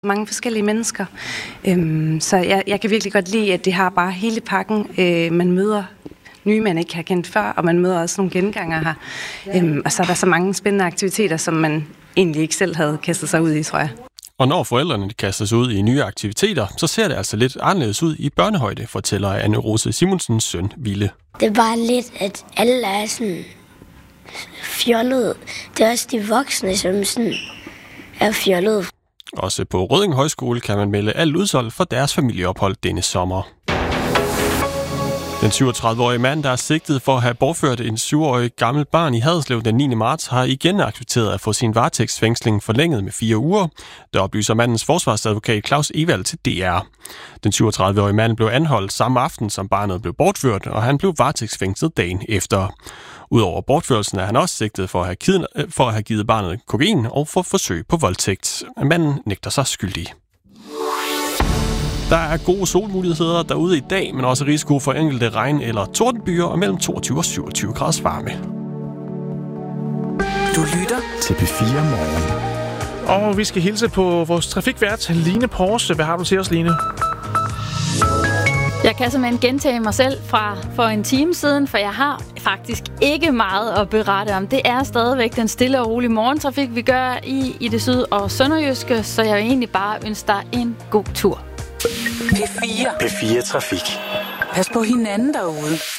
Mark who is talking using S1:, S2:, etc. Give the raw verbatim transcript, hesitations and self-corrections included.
S1: Mange forskellige mennesker. Øhm, så jeg, jeg kan virkelig godt lide, at det har bare hele pakken. Øh, man møder nye, man ikke har kendt før, og man møder også nogle genganger her. Øhm, og så er der så mange spændende aktiviteter, som man egentlig ikke selv havde kastet sig ud i, tror jeg.
S2: Og når forældrene kaster sig ud i nye aktiviteter, så ser det altså lidt anderledes ud i børnehøjde, fortæller Anne Rose Simonsens søn, Ville.
S3: Det er bare lidt, at alle er sådan fjollede. Det er også de voksne, som sådan er fjollede.
S2: Også på Rødding Højskole kan man melde alt udsolgt for deres familieophold denne sommer. Den syvogtredive-årige mand, der er sigtet for at have bortført en syvårig gammel barn i Haderslev den niende marts, har igen accepteret at få sin varetægtsfængsling forlænget med fire uger. Der oplyser mandens forsvarsadvokat Claus Evald til D R. Den syvogtredive-årige mand blev anholdt samme aften, som barnet blev bortført, og han blev varetægtsfængslet dagen efter. Udover bortførelsen er han også sigtet for at have, kiden, for at have givet barnet kokain og for forsøg på voldtægt. Manden nægter sig skyldig. Der er gode solmuligheder derude i dag, men også risiko for enkelte regn- eller tordenbyer og mellem toogtyve og syvogtyve graders varme.
S4: Du lytter til P fire Morgen.
S5: Og vi skal hilse på vores trafikvært, Line Porsche. Hvad har du til os, Line?
S6: Jeg kan simpelthen gentage mig selv fra for en time siden, for jeg har faktisk ikke meget at berette om. Det er stadigvæk den stille og rolige morgentrafik, vi gør i, i det syd- og sønderjyske, så jeg vil egentlig bare ønske dig en god tur.
S4: P fire. P fire Trafik. Pas på hinanden derude.